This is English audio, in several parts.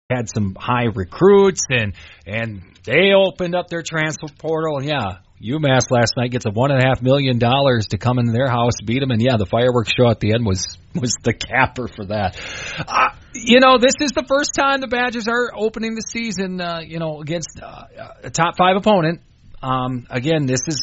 had some high recruits, and they opened up their transfer portal. And UMass last night gets a $1.5 million to come into their house, beat them, and the fireworks show at the end was the capper for that. This is the first time the Badgers are opening the season, against a top 5 opponent. Again, this is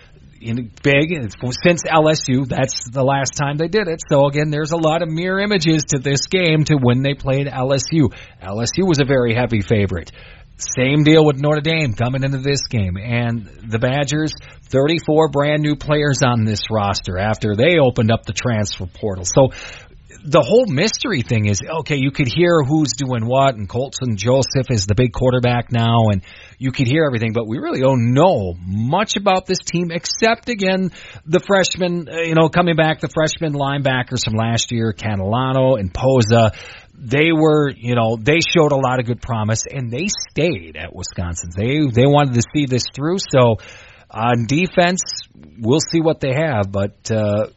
big. Since LSU, that's the last time they did it. So, again, there's a lot of mirror images to this game to when they played LSU. LSU was a very heavy favorite. Same deal with Notre Dame coming into this game. And the Badgers, 34 brand new players on this roster after they opened up the transfer portal. So the whole mystery thing is, okay, you could hear who's doing what, and Colton Joseph is the big quarterback now, and you could hear everything, but we really don't know much about this team except, again, the freshmen, coming back, the freshman linebackers from last year, Catalano and Poza. They were, they showed a lot of good promise, and they stayed at Wisconsin. They wanted to see this through. So on defense, we'll see what they have. But,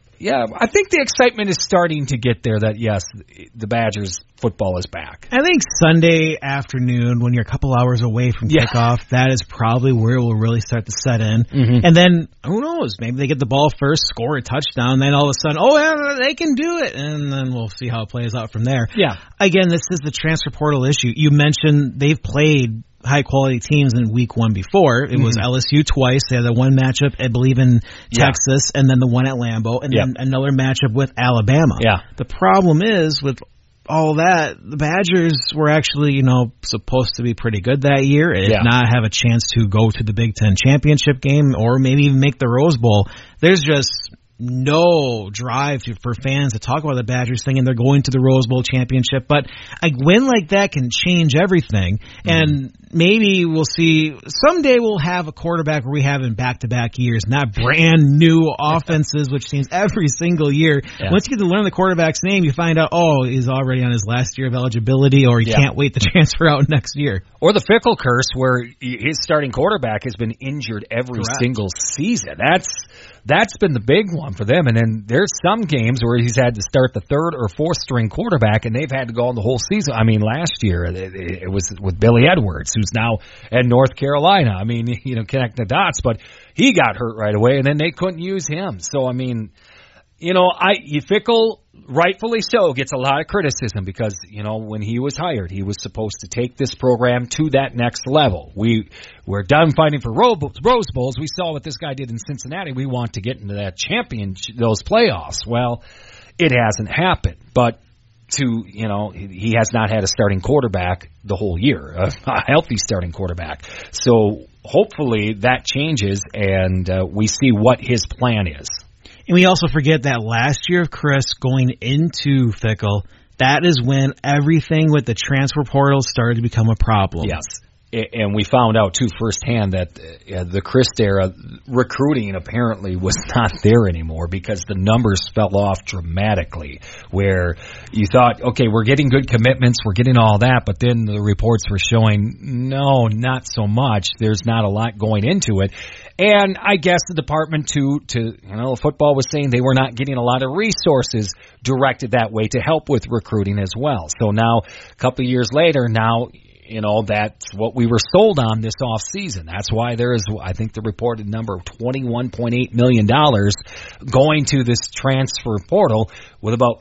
I think the excitement is starting to get there that, yes, the Badgers football is back. I think Sunday afternoon, when you're a couple hours away from kickoff, that is probably where it will really start to set in. Mm-hmm. And then, who knows, maybe they get the ball first, score a touchdown, then all of a sudden, they can do it. And then we'll see how it plays out from there. Yeah. Again, this is the transfer portal issue. You mentioned they've played high-quality teams in week 1 before. It was LSU twice. They had the one matchup, I believe, in Texas, and then the one at Lambeau, and then another matchup with Alabama. Yeah. The problem is, with all that, the Badgers were actually, supposed to be pretty good that year, if not have a chance to go to the Big Ten championship game or maybe even make the Rose Bowl. There's just no drive for fans to talk about the Badgers thinking they're going to the Rose Bowl championship, but a win like that can change everything. And maybe we'll see someday we'll have a quarterback where we have in back-to-back years, not brand new offenses, which seems every single year. Once you get to learn the quarterback's name, you find out, he's already on his last year of eligibility, or he can't wait to transfer out next year. Or the Fickle curse, where his starting quarterback has been injured every single season. That's been the big one for them. And then there's some games where he's had to start the 3rd or 4th string quarterback, and they've had to go on the whole season. I mean, last year it was with Billy Edwards, who's now at North Carolina. I mean, connect the dots, but he got hurt right away, and then they couldn't use him. So, I mean, Fickle, rightfully so, gets a lot of criticism because, when he was hired, he was supposed to take this program to that next level. We're done fighting for Rose Bowls. We saw what this guy did in Cincinnati. We want to get into that those playoffs. Well, it hasn't happened, but he has not had a starting quarterback the whole year, a healthy starting quarterback. So hopefully that changes and we see what his plan is. And we also forget that last year of Chris going into Fickle, that is when everything with the transfer portal started to become a problem. Yes. And we found out, too, firsthand that the Chris era recruiting apparently was not there anymore because the numbers fell off dramatically, where you thought, okay, we're getting good commitments, we're getting all that, but then the reports were showing, no, not so much. There's not a lot going into it. And I guess the department, too, football was saying they were not getting a lot of resources directed that way to help with recruiting as well. So now, a couple of years later, that's what we were sold on this off season. That's why there is, I think, the reported number of $21.8 million going to this transfer portal, with about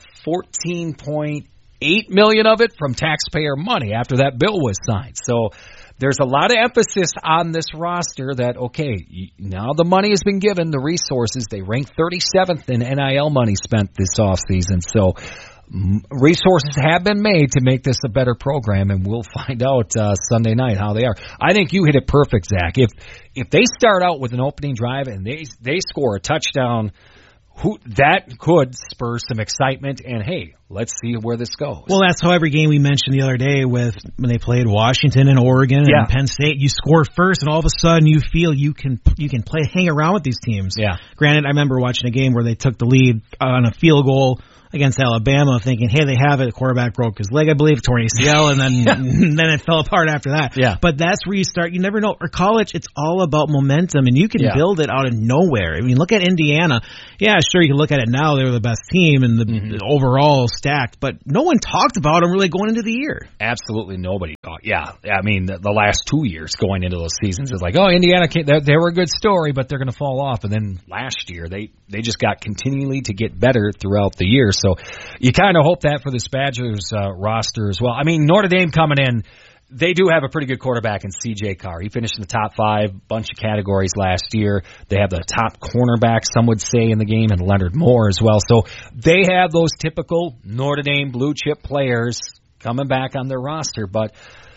$14.8 million of it from taxpayer money after that bill was signed. So there's a lot of emphasis on this roster that, okay, now the money has been given, the resources. They rank 37th in NIL money spent this off season. So resources have been made to make this a better program, and we'll find out Sunday night how they are. I think you hit it perfect, Zach. If they start out with an opening drive and they score a touchdown, that could spur some excitement, and hey, let's see where this goes. Well, that's how every game we mentioned the other day when they played Washington and Oregon and Penn State, you score first, and all of a sudden you feel you can hang around with these teams. Yeah. Granted, I remember watching a game where they took the lead on a field goal. against Alabama, thinking, hey, they have it. The quarterback broke his leg, I believe, tore ACL, and then it fell apart after that. Yeah. But that's where you start. You never know. Or college, it's all about momentum, and you can build it out of nowhere. I mean, look at Indiana. Yeah, sure, you can look at it now. They were the best team and the overall stacked, but no one talked about them really going into the year. Absolutely nobody thought. Yeah, I mean, the last 2 years going into those seasons is like, oh, Indiana, they were a good story, but they're going to fall off. And then last year, they just got continually to get better throughout the year. So you kind of hope that for this Badgers roster as well. I mean, Notre Dame coming in, they do have a pretty good quarterback in C.J. Carr. He finished in the top 5, bunch of categories last year. They have the top cornerback, some would say, in the game, and Leonard Moore as well. So they have those typical Notre Dame blue-chip players coming back on their roster. But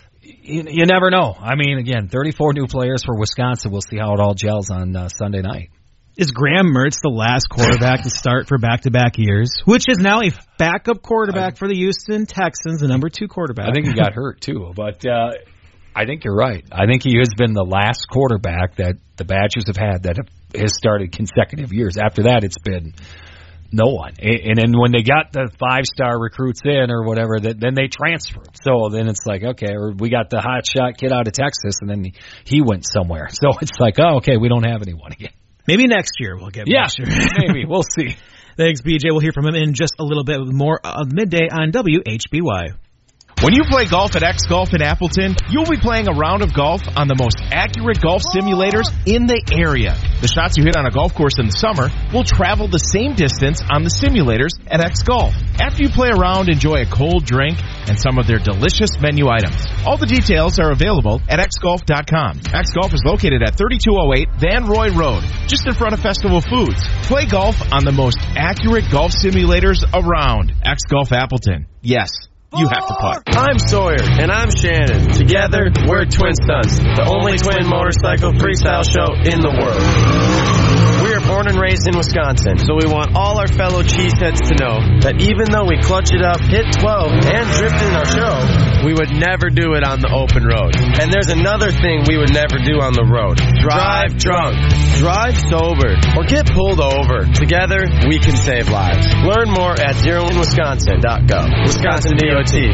you never know. I mean, again, 34 new players for Wisconsin. We'll see how it all gels on Sunday night. Is Graham Mertz the last quarterback to start for back-to-back years, which is now a backup quarterback for the Houston Texans, the number 2 quarterback? I think he got hurt, too. But I think you're right. I think he has been the last quarterback that the Badgers have had that has started consecutive years. After that, it's been no one. And then when they got the 5-star recruits in or whatever, then they transferred. So then it's like, okay, or we got the hot shot kid out of Texas, and then he went somewhere. So it's like, oh, okay, we don't have anyone again. Maybe next year we'll get more. Yeah, maybe. We'll see. Thanks, BJ. We'll hear from him in just a little bit more of Midday on WHBY. When you play golf at X Golf in Appleton, you'll be playing a round of golf on the most accurate golf simulators in the area. The shots you hit on a golf course in the summer will travel the same distance on the simulators at X Golf. After you play around, enjoy a cold drink and some of their delicious menu items. All the details are available at xgolf.com. X Golf is located at 3208 Van Roy Road, just in front of Festival Foods. Play golf on the most accurate golf simulators around. X Golf Appleton. Yes. You have to putt. I'm Sawyer, and I'm Shannon. Together, we're Twin Stunts, the only twin motorcycle freestyle show in the world. We are born and raised in Wisconsin, so we want all our fellow cheeseheads to know that even though we clutch it up, hit 12, and drift in our show, we would never do it on the open road. And there's another thing we would never do on the road. Drive drunk, drive sober, or get pulled over. Together, we can save lives. Learn more at zeroinwisconsin.gov. Wisconsin DOT.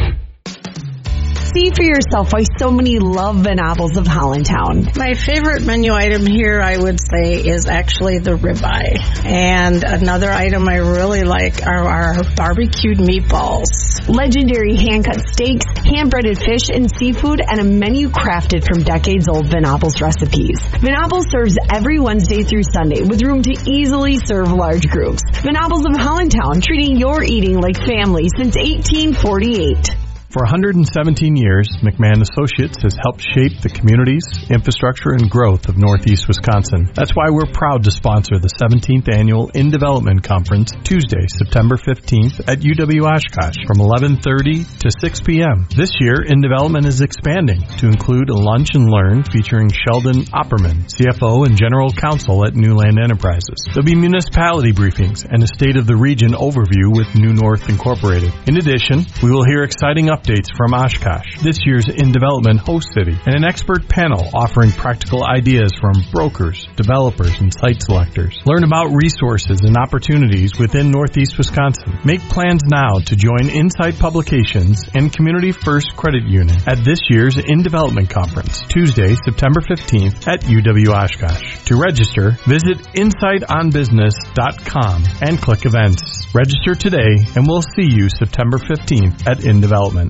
See for yourself why so many love Venables of Hollandtown. My favorite menu item here, I would say, is actually the ribeye. And another item I really like are our barbecued meatballs. Legendary hand-cut steaks, hand-breaded fish and seafood, and a menu crafted from decades-old Venables recipes. Venables serves every Wednesday through Sunday with room to easily serve large groups. Venables of Hollandtown, treating your eating like family since 1848. For 117 years, McMahon Associates has helped shape the communities, infrastructure, and growth of Northeast Wisconsin. That's why we're proud to sponsor the 17th Annual In Development Conference, Tuesday, September 15th at UW Oshkosh from 11:30 to 6 p.m. This year, In Development is expanding to include a lunch and learn featuring Sheldon Opperman, CFO and General Counsel at Newland Enterprises. There'll be municipality briefings and a State of the Region overview with New North Incorporated. In addition, we will hear exciting updates from Oshkosh, this year's In Development host city, and an expert panel offering practical ideas from brokers, developers, and site selectors. Learn about resources and opportunities within Northeast Wisconsin. Make plans now to join Insight Publications and Community First Credit Union at this year's In Development Conference, Tuesday, September 15th at UW Oshkosh. To register, visit insightonbusiness.com and click events. Register today, and we'll see you September 15th at In Development.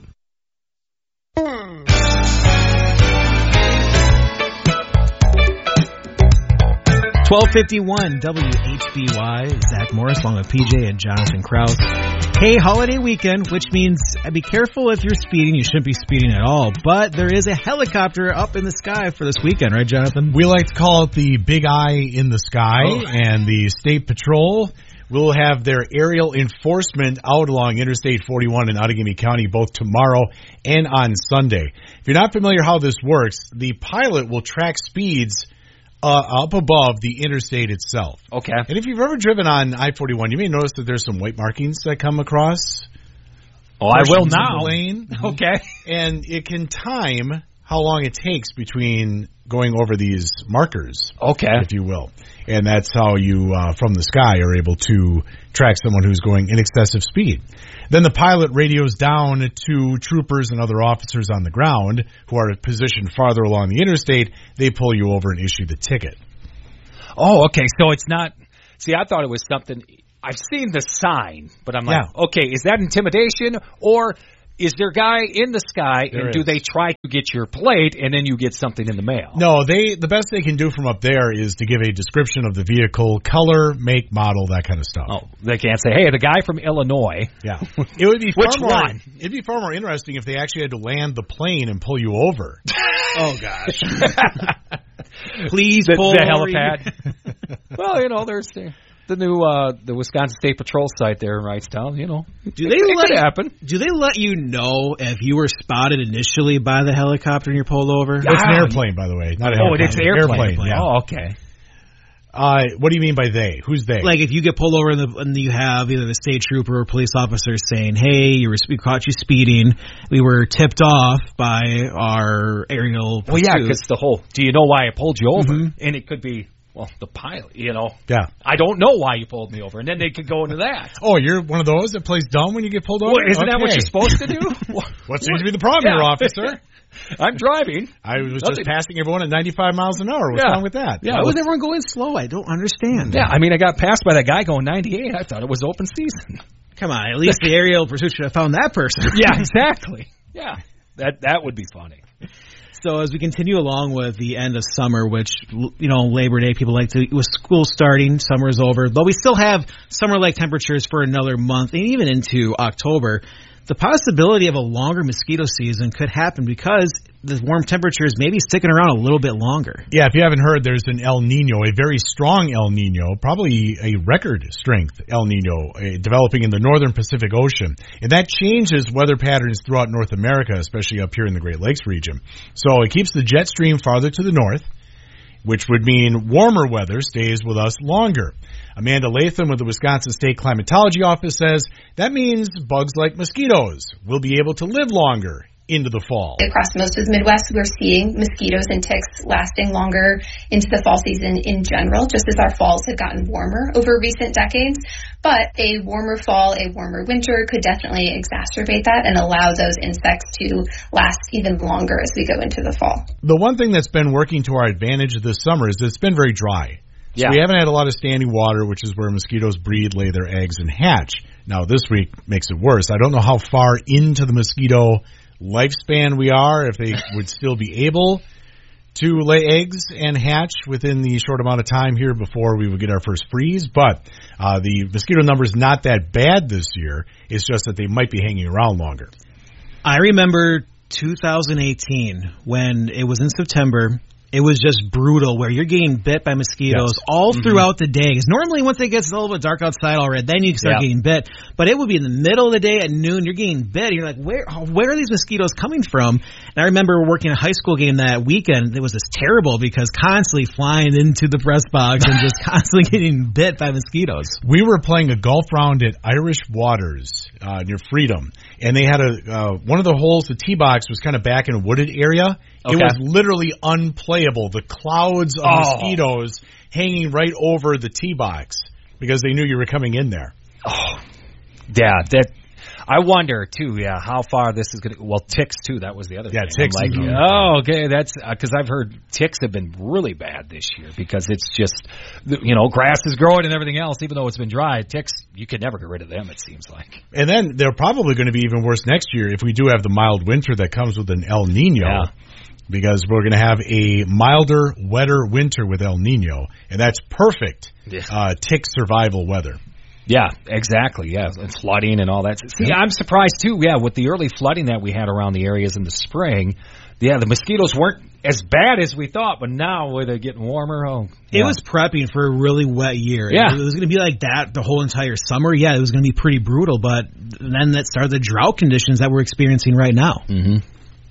12:51 WHBY. Zach Morris along with PJ and Jonathan Krause. Hey, holiday weekend, which means be careful if you're speeding. You shouldn't be speeding at all. But there is a helicopter up in the sky for this weekend, right, Jonathan? We like to call it the Big Eye in the Sky, and the State Patrol will have their aerial enforcement out along Interstate 41 in Outagamie County both tomorrow and on Sunday. If you're not familiar how this works, the pilot will track speeds up above the interstate itself. Okay. And if you've ever driven on I-41, you may notice that there's some white markings that come across. Oh, I will now. Lane. Okay. And it can time how long it takes between going over these markers, okay, if you will. And that's how you, from the sky, are able to track someone who's going in excessive speed. Then the pilot radios down to troopers and other officers on the ground who are positioned farther along the interstate. They pull you over and issue the ticket. Oh, okay. So it's not. See, I thought it was something. I've seen the sign, but I'm like, okay, is that intimidation or is there a guy in the sky and do they try to get your plate and then you get something in the mail? No, the best they can do from up there is to give a description of the vehicle, color, make, model, that kind of stuff. Oh, they can't say, hey, the guy from Illinois. Yeah. It would be Which one? It'd be far more interesting if they actually had to land the plane and pull you over. Oh, gosh. Please pull the helipad. Well, you know, there's the new the Wisconsin State Patrol site there in Wrightstown. You know, it could happen. Do they let you know if you were spotted initially by the helicopter and you're pulled over? It's an airplane, by the way, not a helicopter. Oh, it's an airplane. Yeah. Oh, okay. What do you mean by they? Who's they? Like if you get pulled over and you have either the state trooper or police officer saying, "Hey, we caught you speeding. We were tipped off by our aerial pursuit." Well, yeah, because the whole. Do you know why I pulled you over? Mm-hmm. And it could be. Well, the pilot, you know. Yeah. I don't know why you pulled me over. And then they could go into that. Oh, you're one of those that plays dumb when you get pulled over? Well, isn't that what you're supposed to do? What seems to be the problem here, officer? I'm driving. I was just passing everyone at 95 miles an hour. What's wrong with that? Yeah. Why was everyone going slow? I don't understand. Yeah, I mean, I got passed by that guy going 98. I thought it was open season. Come on, at least the aerial pursuit should have found that person. Yeah, exactly. Yeah, that would be funny. So as we continue along with the end of summer, which, you know, Labor Day, people like to, with school starting, summer is over, but we still have summer-like temperatures for another month and even into October. The possibility of a longer mosquito season could happen because the warm temperatures may be sticking around a little bit longer. Yeah, if you haven't heard, there's an El Nino, a very strong El Nino, probably a record strength El Nino, developing in the northern Pacific Ocean. And that changes weather patterns throughout North America, especially up here in the Great Lakes region. So it keeps the jet stream farther to the north, which would mean warmer weather stays with us longer. Amanda Latham with the Wisconsin State Climatology Office says that means bugs like mosquitoes will be able to live longer into the fall. Across most of the Midwest, we're seeing mosquitoes and ticks lasting longer into the fall season in general, just as our falls have gotten warmer over recent decades. But a warmer fall, a warmer winter could definitely exacerbate that and allow those insects to last even longer as we go into the fall. The one thing that's been working to our advantage this summer is it's been very dry. So we haven't had a lot of standing water, which is where mosquitoes breed, lay their eggs, and hatch. Now, this week makes it worse. I don't know how far into the mosquito lifespan we are, if they would still be able to lay eggs and hatch within the short amount of time here before we would get our first freeze. But the mosquito number is not that bad this year. It's just that they might be hanging around longer. I remember 2018 when it was in September. It was just brutal where you're getting bit by mosquitoes all throughout the day. Because normally once it gets a little bit dark outside already, then you can start getting bit. But it would be in the middle of the day at noon, you're getting bit. You're like, where are these mosquitoes coming from? And I remember working a high school game that weekend. It was just terrible because constantly flying into the press box and just constantly getting bit by mosquitoes. We were playing a golf round at Irish Waters near Freedom. And they had one of the holes, the tee box was kind of back in a wooded area. Okay. It was literally unplayable. The clouds of mosquitoes hanging right over the tee box because they knew you were coming in there. Oh, yeah. I wonder too. Yeah, how far this is going to. Well, ticks too. That was the other thing. Yeah, ticks. Like, okay. That's because I've heard ticks have been really bad this year because it's just, grass is growing and everything else. Even though it's been dry, ticks you could never get rid of them. It seems like. And then they're probably going to be even worse next year if we do have the mild winter that comes with an El Nino. Yeah. Because we're going to have a milder, wetter winter with El Nino, and that's perfect tick survival weather. Yeah, exactly. Yeah, and flooding and all that. See, I'm surprised too. Yeah, with the early flooding that we had around the areas in the spring, the mosquitoes weren't as bad as we thought. But now, where they're getting warmer, it was prepping for a really wet year. Yeah, it was going to be like that the whole entire summer. Yeah, it was going to be pretty brutal. But then that started the drought conditions that we're experiencing right now. Mm-hmm.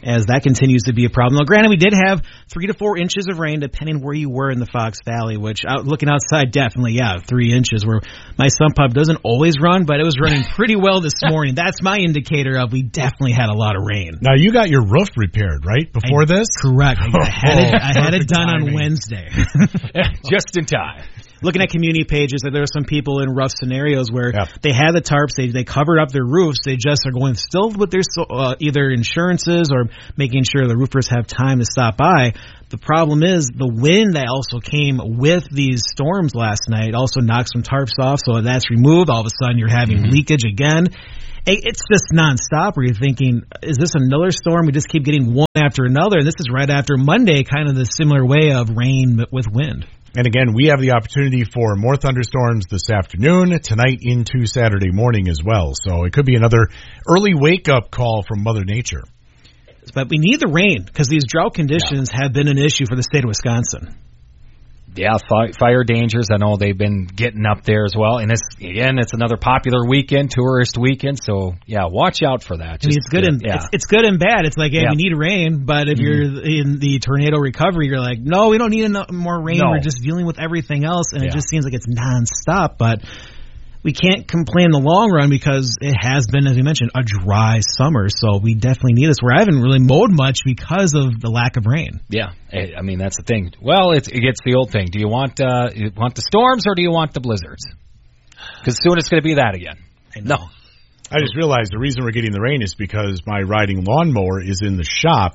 as that continues to be a problem. Now, granted, we did have 3 to 4 inches of rain, depending where you were in the Fox Valley, which, looking outside, definitely, 3 inches, where my sump pump doesn't always run, but it was running pretty well this morning. That's my indicator of we definitely had a lot of rain. Now, you got your roof repaired, right, before this? Correct. I had it done on Wednesday. Just in time. Looking at community pages, there are some people in rough scenarios where they had the tarps, they covered up their roofs, they just are going still with their either insurances or making sure the roofers have time to stop by. The problem is the wind that also came with these storms last night also knocked some tarps off, so that's removed. All of a sudden you're having leakage again. It's just nonstop where you're thinking, is this another storm? We just keep getting one after another, and this is right after Monday, kind of the similar way of rain with wind. And again, we have the opportunity for more thunderstorms this afternoon, tonight into Saturday morning as well. So it could be another early wake-up call from Mother Nature. But we need the rain because these drought conditions have been an issue for the state of Wisconsin. Yeah, fire dangers. I know they've been getting up there as well. And it's another popular weekend, tourist weekend. So, watch out for that. It's good it's good and bad. It's like, we need rain, but if you're in the tornado recovery, you're like, no, we don't need more rain. No. We're just dealing with everything else, and it just seems like it's nonstop. But we can't complain in the long run because it has been, as we mentioned, a dry summer. So we definitely need this. Where I haven't really mowed much because of the lack of rain. Yeah, I mean that's the thing. Well, it gets the old thing. Do you want the storms or do you want the blizzards? Because soon it's going to be that again. No. I just realized the reason we're getting the rain is because my riding lawnmower is in the shop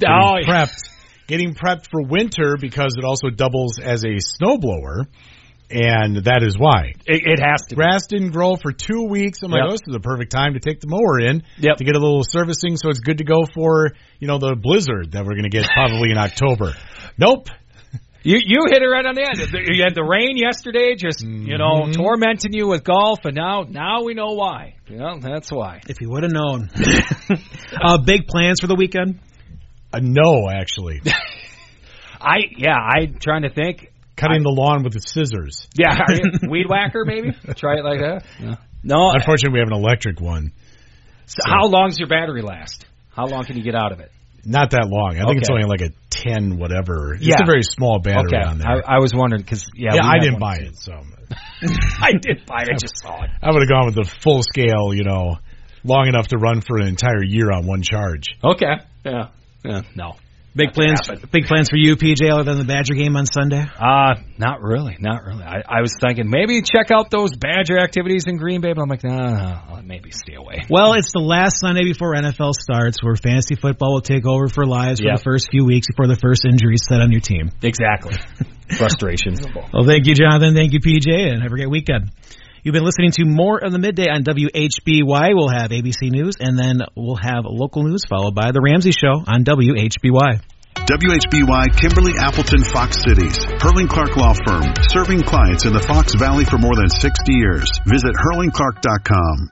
getting prepped for winter because it also doubles as a snowblower. And that is why. It has to. Grass didn't grow for 2 weeks. I'm like, this is the perfect time to take the mower in to get a little servicing, so it's good to go for, the blizzard that we're going to get probably in October. Nope. You hit it right on the end. You had the rain yesterday, just, tormenting you with golf, and now we know why. That's why. If you would have known. Big plans for the weekend? No, actually. I'm trying to think. Cutting the lawn with the scissors. Yeah, weed whacker maybe? Try it like that? No. Unfortunately, we have an electric one. So how long does your battery last? How long can you get out of it? Not that long. I think it's only like a 10 whatever. It's a very small battery on there. I was wondering because, I didn't buy it. So I did buy it. I just saw it. I would have gone with the full scale, long enough to run for an entire year on one charge. Okay. Yeah. No. Big plans for you, PJ, other than the Badger game on Sunday? Not really. I was thinking maybe check out those Badger activities in Green Bay, but I'm like, no, I'll maybe stay away. Well, it's the last Sunday before NFL starts, where fantasy football will take over for lives for the first few weeks before the first injury is set on your team. Exactly. Frustrations. Well, thank you, Jonathan. Thank you, PJ, and have a great weekend. You've been listening to more of the Midday on WHBY. We'll have ABC News, and then we'll have local news followed by The Ramsey Show on WHBY. WHBY, Kimberly, Appleton, Fox Cities. Hurling Clark Law Firm, serving clients in the Fox Valley for more than 60 years. Visit hurlingclark.com.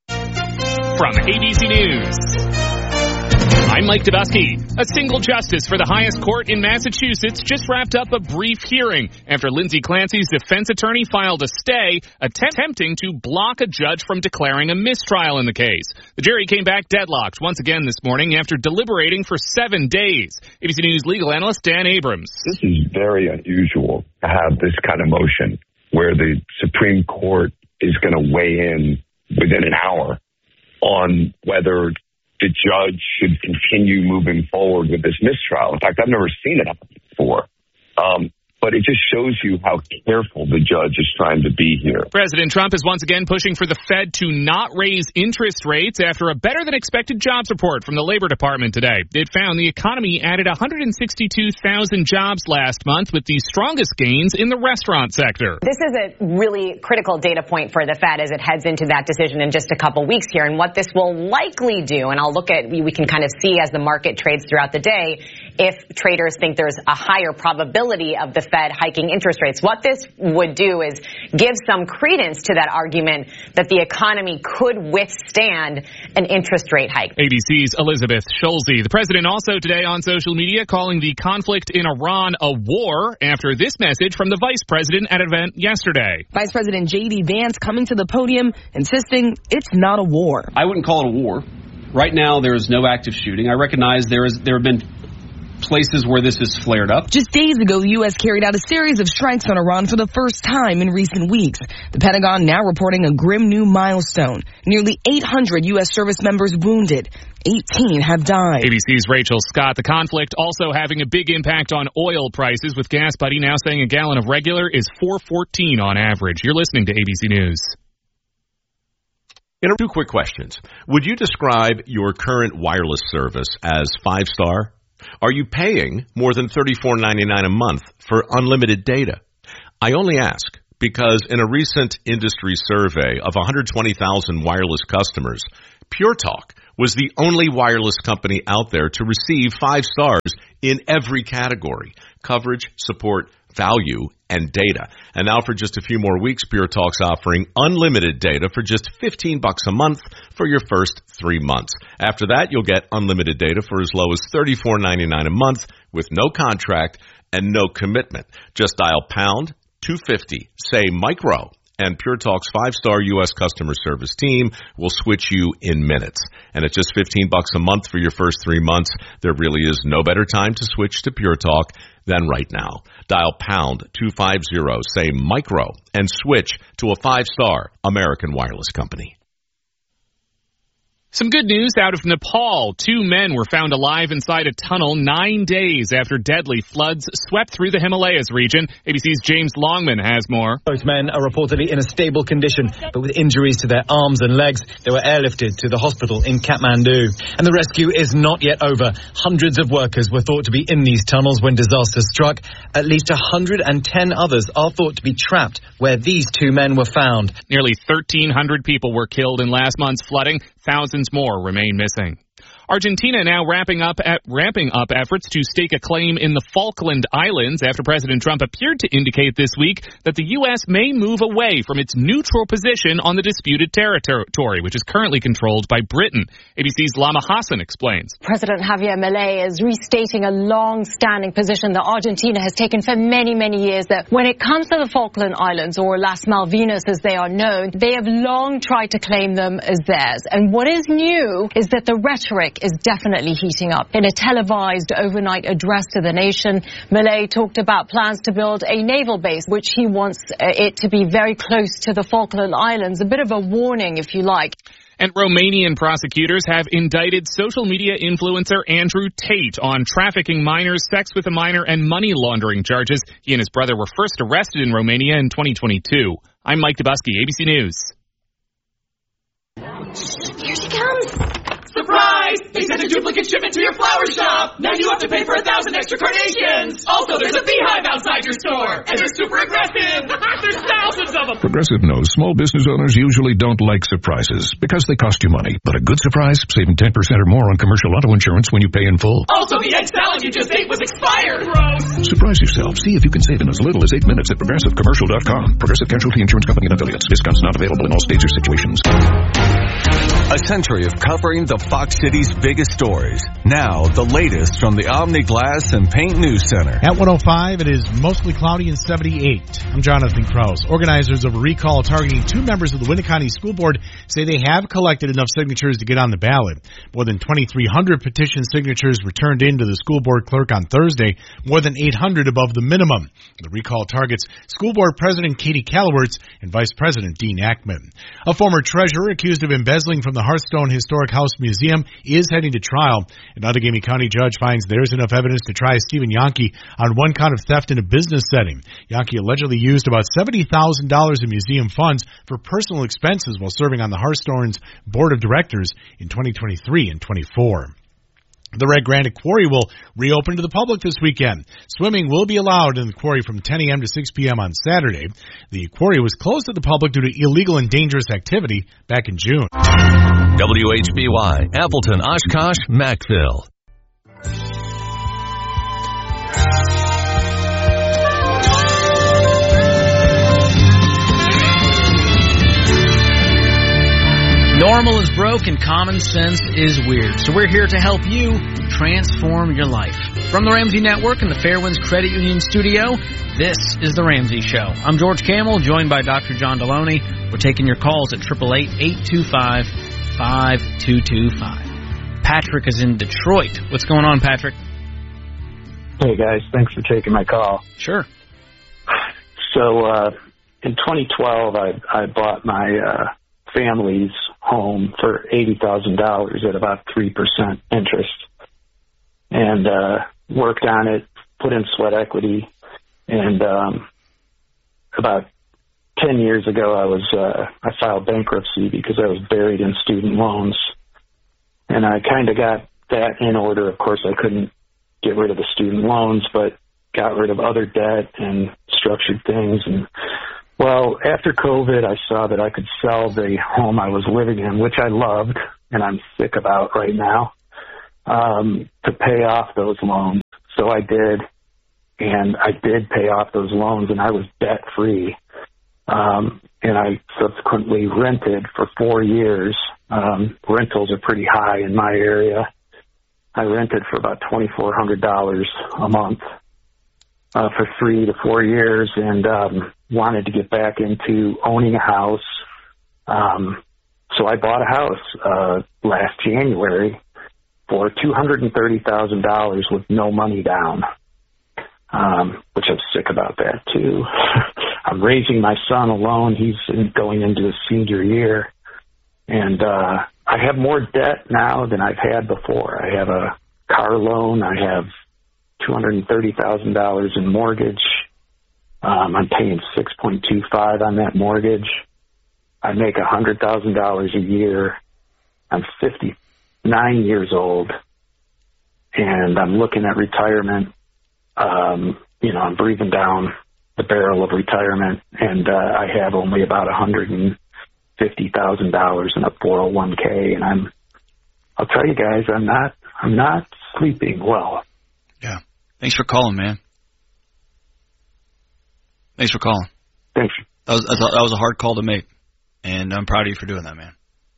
From ABC News, I'm Mike Dubusky. A single justice for the highest court in Massachusetts just wrapped up a brief hearing after Lindsay Clancy's defense attorney filed a stay attempting to block a judge from declaring a mistrial in the case. The jury came back deadlocked once again this morning after deliberating for 7 days. ABC News legal analyst Dan Abrams. This is very unusual to have this kind of motion where the Supreme Court is going to weigh in within an hour on whether the judge should continue moving forward with this mistrial. In fact, I've never seen it happen before. But it just shows you how careful the judge is trying to be here. President Trump is once again pushing for the Fed to not raise interest rates after a better-than-expected jobs report from the Labor Department today. It found the economy added 162,000 jobs last month, with the strongest gains in the restaurant sector. This is a really critical data point for the Fed as it heads into that decision in just a couple weeks here. And what this will likely do, and we can kind of see as the market trades throughout the day, if traders think there's a higher probability of the Fed hiking interest rates. What this would do is give some credence to that argument that the economy could withstand an interest rate hike. ABC's Elizabeth Schulze. The president also today on social media calling the conflict in Iran a war after this message from the vice president at an event yesterday. Vice President J.D. Vance coming to the podium insisting it's not a war. I wouldn't call it a war. Right now, there is no active shooting. I recognize there have been places where this has flared up. Just days ago, the U.S. carried out a series of strikes on Iran for the first time in recent weeks. The Pentagon now reporting a grim new milestone. Nearly 800 U.S. service members wounded. 18 have died. ABC's Rachel Scott. The conflict also having a big impact on oil prices, with Gas Buddy now saying a gallon of regular is $4.14 on average. You're listening to ABC News. Two quick questions. Would you describe your current wireless service as 5-star? Are you paying more than $34.99 a month for unlimited data? I only ask because in a recent industry survey of 120,000 wireless customers, Pure Talk was the only wireless company out there to receive 5 stars in every category: coverage, support, value, and data. And now for just a few more weeks, Pure Talk's offering unlimited data for just $15 a month for your first 3 months. After that, you'll get unlimited data for as low as $34.99 a month with no contract and no commitment. Just dial pound 250, say micro, and Pure Talk's 5-star U.S. customer service team will switch you in minutes. And at just $15 a month for your first 3 months, there really is no better time to switch to Pure Talk than right now. Dial pound 250, say micro, and switch to a 5-star American wireless company. Some good news out of Nepal. 2 men were found alive inside a tunnel 9 days after deadly floods swept through the Himalayas region. ABC's James Longman has more. Both men are reportedly in a stable condition, but with injuries to their arms and legs. They were airlifted to the hospital in Kathmandu. And the rescue is not yet over. Hundreds of workers were thought to be in these tunnels when disaster struck. At least 110 others are thought to be trapped where these 2 men were found. Nearly 1,300 people were killed in last month's flooding. Thousands more remain missing. Argentina now ramping up efforts to stake a claim in the Falkland Islands after President Trump appeared to indicate this week that the U.S. may move away from its neutral position on the disputed territory, which is currently controlled by Britain. ABC's Lama Hassan explains. President Javier Milei is restating a long-standing position that Argentina has taken for many, many years, that when it comes to the Falkland Islands, or Las Malvinas as they are known, they have long tried to claim them as theirs. And what is new is that the rhetoric is definitely heating up. In a televised overnight address to the nation, Milei talked about plans to build a naval base, which he wants it to be very close to the Falkland Islands. A bit of a warning, if you like. And Romanian prosecutors have indicted social media influencer Andrew Tate on trafficking minors, sex with a minor, and money laundering charges. He and his brother were first arrested in Romania in 2022. I'm Mike Dubusky, ABC News. Here she comes. Surprise! They sent a duplicate shipment to your flower shop! Now you have to pay for 1,000 extra carnations! Also, there's a beehive outside your store! And they're super aggressive! There's thousands of them! Progressive knows small business owners usually don't like surprises because they cost you money. But a good surprise, saving 10% or more on commercial auto insurance when you pay in full. Also, the egg salad you just ate was expired! Gross! Surprise yourself. See if you can save in as little as 8 minutes at ProgressiveCommercial.com. Progressive Casualty Insurance Company and Affiliates. Discounts not available in all states or situations. A century of covering the Fox City's biggest stories. Now, the latest from the Omni Glass and Paint News Center. At 105, it is mostly cloudy and 78. I'm Jonathan Krause. Organizers of a recall targeting 2 members of the Winneconne School Board say they have collected enough signatures to get on the ballot. More than 2,300 petition signatures were turned in to the school board clerk on Thursday, more than 800 above the minimum. The recall targets School Board President Katie Calowerts and Vice President Dean Ackman. A former treasurer accused of embezzling from the Hearthstone Historic House Museum is heading to trial. An Outagamie County judge finds there's enough evidence to try Stephen Yonke on 1 count of theft in a business setting. Yonke allegedly used about $70,000 in museum funds for personal expenses while serving on the Hearthstone's board of directors in 2023 and 24. The Red Granite Quarry will reopen to the public this weekend. Swimming will be allowed in the quarry from 10 a.m. to 6 p.m. on Saturday. The quarry was closed to the public due to illegal and dangerous activity back in June. WHBY, Appleton, Oshkosh, Mackville. Normal is broke and common sense is weird. So we're here to help you transform your life. From the Ramsey Network and the Fairwinds Credit Union studio, this is The Ramsey Show. I'm George Camel, joined by Dr. John Deloney. We're taking your calls at 888-825-5225. Patrick is in Detroit. What's going on, Patrick? Hey, guys. Thanks for taking my call. Sure. So, in 2012, I bought my family's home for $80,000 at about 3% interest, and worked on it, put in sweat equity, and about 10 years ago, I filed bankruptcy because I was buried in student loans, and I kind of got that in order. Of course, I couldn't get rid of the student loans, but got rid of other debt and structured things. And well, after COVID, I saw that I could sell the home I was living in, which I loved and I'm sick about right now, to pay off those loans. So I did, and I did pay off those loans, and I was debt free. And I subsequently rented for 4 years. Rentals are pretty high in my area. I rented for about $2,400 a month for 3 to 4 years, and wanted to get back into owning a house. So I bought a house last January for $230,000 with no money down, which I'm sick about that too. I'm raising my son alone. He's going into his senior year, and I have more debt now than I've had before. I have a car loan. I have $230,000 in mortgage. I'm paying 6.25 on that mortgage. I make $100,000 a year. I'm 59 years old, and I'm looking at retirement. I'm breathing down the barrel of retirement, and I have only about $150,000 in a 401k, and I'll tell you guys, I'm not sleeping well. Yeah. Thanks for calling, man. Thanks for calling. Thanks. That was a hard call to make, and I'm proud of you for doing that, man.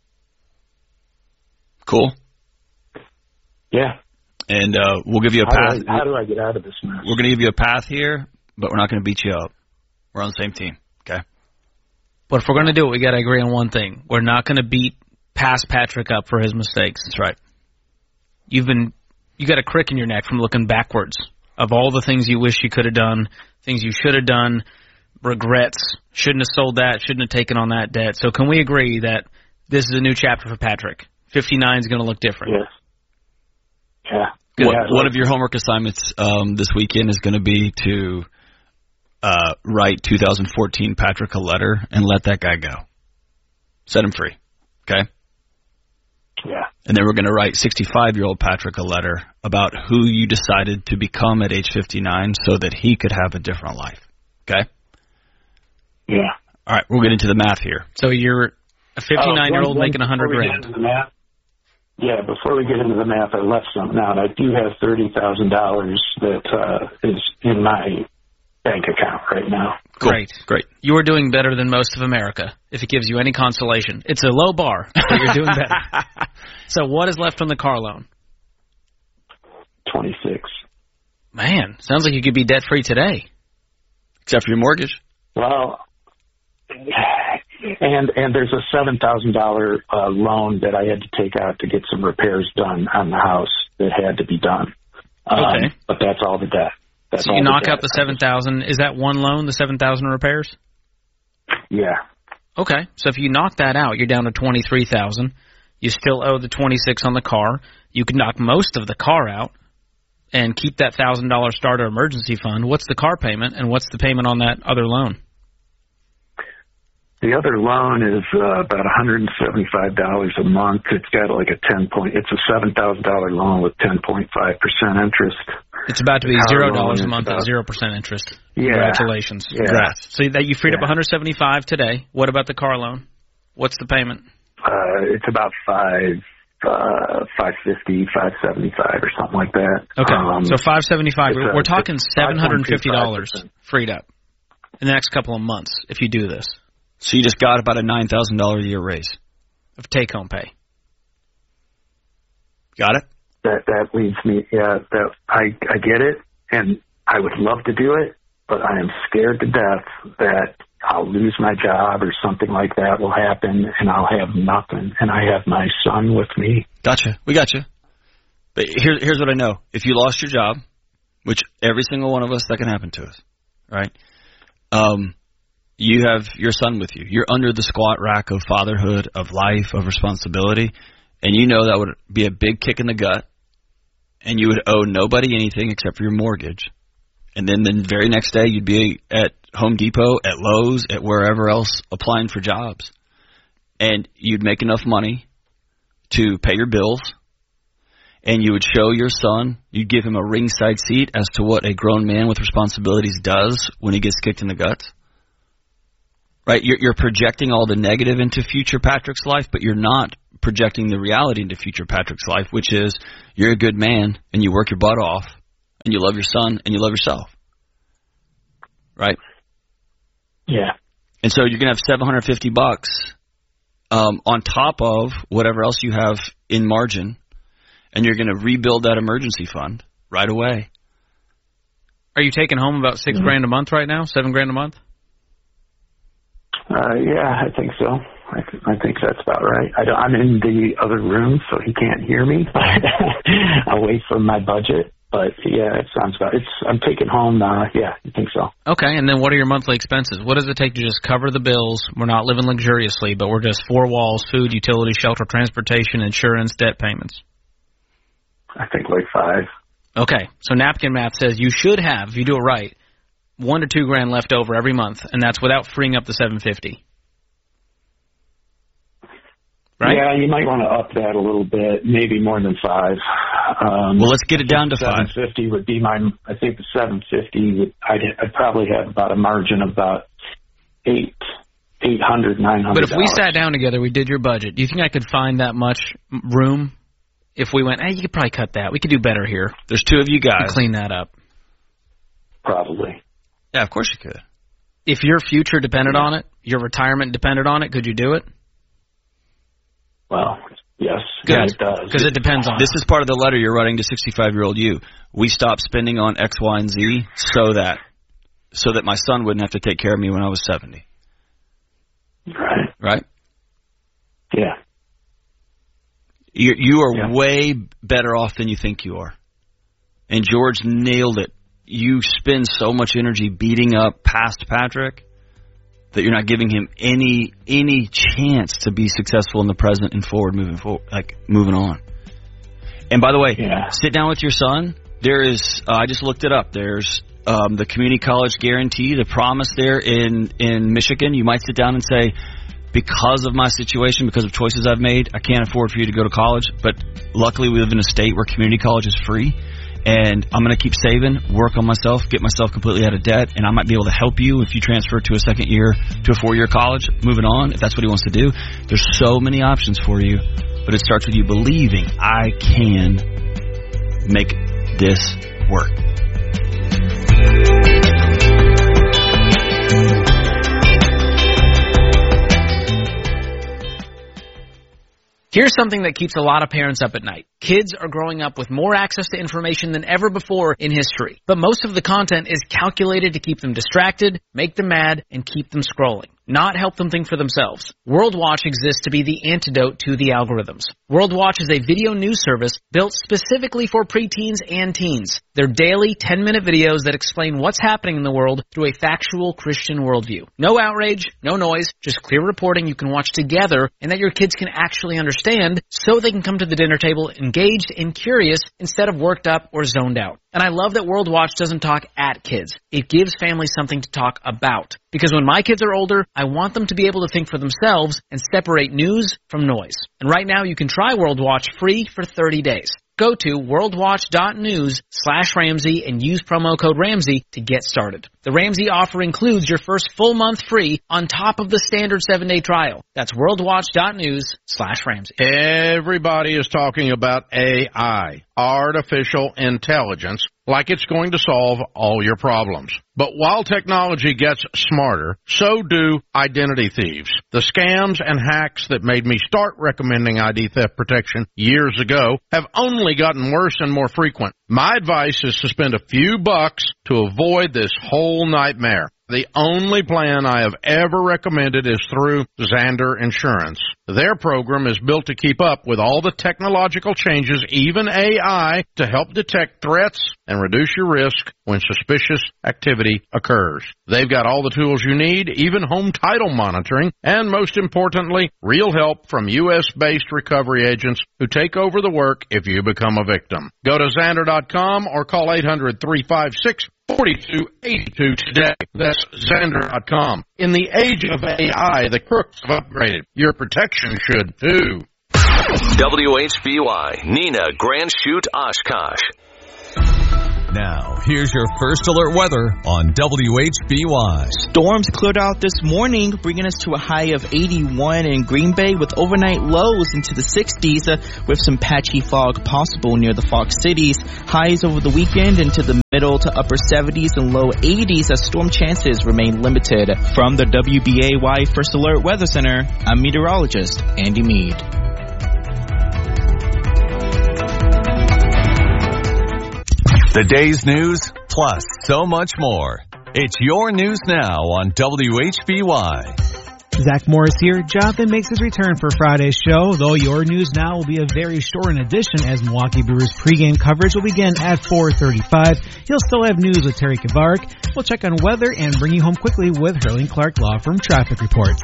Cool. Yeah. And we'll give you a path. How do I get out of this mess? We're going to give you a path here, but we're not going to beat you up. We're on the same team, okay? But if we're going to do it, we got to agree on one thing. We're not going to beat past Patrick up for his mistakes. That's right. You got a crick in your neck from looking backwards of all the things you wish you could have done, things you should have done, regrets, shouldn't have sold that, shouldn't have taken on that debt. So can we agree that this is a new chapter for Patrick? 59 is going to look different. Yes. Yeah. One of your homework assignments this weekend is going to be to write 2014 Patrick a letter and let that guy go. Set him free. Okay? Yeah. And then we're going to write 65-year-old Patrick a letter about who you decided to become at age 59 so that he could have a different life. Okay? Yeah. All right, we'll get into the math here. So you're a 59-year-old making $100,000. Yeah, before we get into the math, I left something out. I do have $30,000 that is in my bank account right now. Cool. Great. You are doing better than most of America, if it gives you any consolation. It's a low bar, but you're doing better. So what is left on the car loan? 26. Man, sounds like you could be debt-free today. Except for your mortgage. Well, and there's a $7,000 loan that I had to take out to get some repairs done on the house that had to be done. Okay. But that's all the debt. So you knock out the $7,000. Is that one loan, the $7,000 repairs? Yeah. Okay. So if you knock that out, you're down to $23,000. You still owe the $26,000 on the car. You can knock most of the car out and keep that $1,000 starter emergency fund. What's the car payment, and what's the payment on that other loan? The other loan is about $175 a month. It's got like it's a $7,000 loan with 10.5% interest. It's about to be $0 a month at 0% interest. Yeah. Congratulations. Yeah. Congrats. So that you freed up $175 today. What about the car loan? What's the payment? It's about $550, $575 or something like that. Okay. So $575. We're talking $750 freed up in the next couple of months if you do this. So you just got about a $9,000 a year raise of take-home pay. Got it? That leads me, that I get it, and I would love to do it, but I am scared to death that I'll lose my job or something like that will happen, and I'll have nothing, and I have my son with me. Gotcha. We got you. But here's what I know. If you lost your job, which every single one of us, that can happen to us, right? You have your son with you. You're under the squat rack of fatherhood, of life, of responsibility, and you know that would be a big kick in the gut, and you would owe nobody anything except for your mortgage. And then the very next day, you'd be at Home Depot, at Lowe's, at wherever else applying for jobs. And you'd make enough money to pay your bills, and you would show your son, you'd give him a ringside seat as to what a grown man with responsibilities does when he gets kicked in the guts. Right? You're projecting all the negative into future Patrick's life, but you're not projecting the reality into future Patrick's life, which is you're a good man, and you work your butt off, and you love your son, and you love yourself. Right? Yeah. And so you're going to have $750 on top of whatever else you have in margin, and you're going to rebuild that emergency fund right away. Are you taking home about $6,000 a month right now? $7,000 a month? Yeah, I think so. I think that's about right. I'm in the other room, so he can't hear me away from my budget. But yeah, it sounds about. I'm taking home. Yeah, I think so. Okay, and then what are your monthly expenses? What does it take to just cover the bills? We're not living luxuriously, but we're just four walls: food, utility, shelter, transportation, insurance, debt payments. I think like 5. Okay, so napkin math says you should have, if you do it right, $1,000 to $2,000 left over every month, and that's without freeing up the $750. Right? Yeah, you might want to up that a little bit, maybe more than 5. Well, let's get it down to 5. 750 would be my. I think the 750. I'd probably have about a margin of about $800, $900. But if we sat down together, we did your budget. Do you think I could find that much room? If we went, hey, you could probably cut that. We could do better here. There's 2 of you guys. Clean that up. Probably. Yeah, of course you could. If your future depended on it, your retirement depended on it, could you do it? Well, yes. Good. It does. Because it depends on This is part of the letter you're writing to 65-year-old you. We stopped spending on X, Y, and Z so that my son wouldn't have to take care of me when I was 70. Right. Right? Yeah. You are way better off than you think you are. And George nailed it. You spend so much energy beating up past Patrick that you're not giving him any chance to be successful in the present and moving on. And by the way, sit down with your son. There is, I just looked it up. There's the community college guarantee, the promise there in Michigan. You might sit down and say, because of my situation, because of choices I've made, I can't afford for you to go to college. But luckily we live in a state where community college is free. And I'm going to keep saving, work on myself, get myself completely out of debt, and I might be able to help you if you transfer to a 4-year college, moving on, if that's what he wants to do. There's so many options for you, but it starts with you believing, I can make this work. Here's something that keeps a lot of parents up at night. Kids are growing up with more access to information than ever before in history. But most of the content is calculated to keep them distracted, make them mad, and keep them scrolling, not help them think for themselves. World Watch exists to be the antidote to the algorithms. World Watch is a video news service built specifically for preteens and teens. They're daily 10-minute videos that explain what's happening in the world through a factual Christian worldview. No outrage, no noise, just clear reporting you can watch together and that your kids can actually understand so they can come to the dinner table engaged and curious instead of worked up or zoned out. And I love that World Watch doesn't talk at kids. It gives families something to talk about. Because when my kids are older, I want them to be able to think for themselves and separate news from noise. And right now you can try World Watch free for 30 days. Go to worldwatch.news/Ramsey and use promo code Ramsey to get started. The Ramsey offer includes your first full month free on top of the standard 7-day trial. That's worldwatch.news/Ramsey. Everybody is talking about AI, artificial intelligence, like it's going to solve all your problems. But while technology gets smarter, so do identity thieves. The scams and hacks that made me start recommending ID theft protection years ago have only gotten worse and more frequent. My advice is to spend a few bucks to avoid this whole nightmare. The only plan I have ever recommended is through Zander Insurance. Their program is built to keep up with all the technological changes, even AI, to help detect threats and reduce your risk when suspicious activity occurs. They've got all the tools you need, even home title monitoring, and most importantly, real help from U.S.-based recovery agents who take over the work if you become a victim. Go to Zander.com or call 800-356-4282 today. That's Zander.com. In the age of AI, the crooks have upgraded. Your protection should too. WHBY, Nina, Grand Chute, Oshkosh. Now, here's your first alert weather on WHBY. Storms cleared out this morning, bringing us to a high of 81 in Green Bay with overnight lows into the 60s with some patchy fog possible near the Fox Cities. Highs over the weekend into the middle to upper 70s and low 80s as storm chances remain limited. From the WBAY First Alert Weather Center, I'm meteorologist Andy Mead. The day's news, plus so much more. It's your news now on WHBY. Zach Morris here. Jonathan makes his return for Friday's show, though your news now will be a very short edition as Milwaukee Brewers pregame coverage will begin at 4:35. He'll still have news with Terry Kavarik. We'll check on weather and bring you home quickly with Hurling Clark Law Firm traffic reports.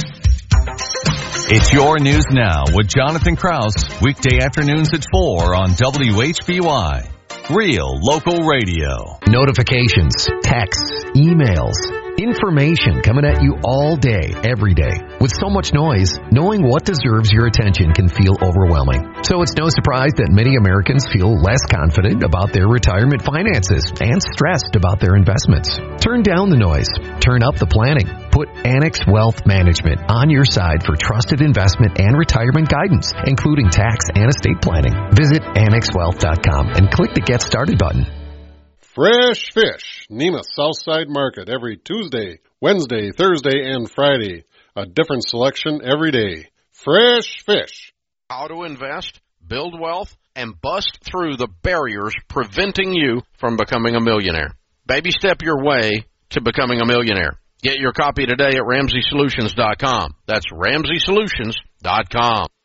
It's your news now with Jonathan Krause, weekday afternoons at 4 on WHBY. Real local radio. Notifications, texts, emails, information coming at you all day, every day. With so much noise, knowing what deserves your attention can feel overwhelming. So it's no surprise that many Americans feel less confident about their retirement finances and stressed about their investments. Turn down the noise. Turn up the planning. Put Annex Wealth Management on your side for trusted investment and retirement guidance, including tax and estate planning. Visit AnnexWealth.com and click the Get Started button. Fresh Fish, Nemath Southside Market, every Tuesday, Wednesday, Thursday, and Friday. A different selection every day. Fresh Fish. How to invest, build wealth, and bust through the barriers preventing you from becoming a millionaire. Baby step your way to becoming a millionaire. Get your copy today at RamseySolutions.com. That's RamseySolutions.com.